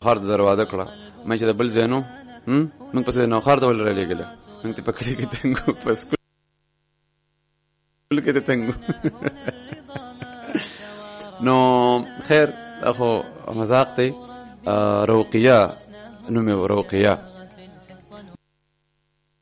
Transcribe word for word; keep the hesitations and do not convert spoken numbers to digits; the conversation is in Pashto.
خار دروازه کړه مې چې د بل زینو هم موږ پسې نو خار ته ول رالېګل موږ ته پکړې کې تنګو پس کول کې ته تنګو نو خیر اخو مزاق ته روقیه نو مې روقیه